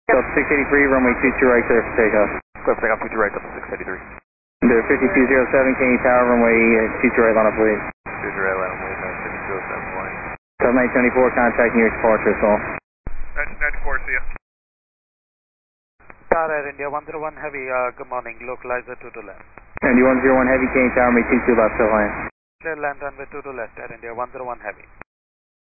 Delta 683, runway 22 right, clear for takeoff. Clear for takeoff, 22 right, Delta 683. Delta 5207, Kennedy Tower, runway 22 right, line up, please. 22 right, line up, please, 5207, line. Delta 974, contact nearest departure, so. 94, see ya. Star Air India 101 Heavy, good morning, localizer 22 left. India 101 Heavy, Kennedy Tower, runway 22 left, so line. Clear land runway 22 left, Air India 101 Heavy.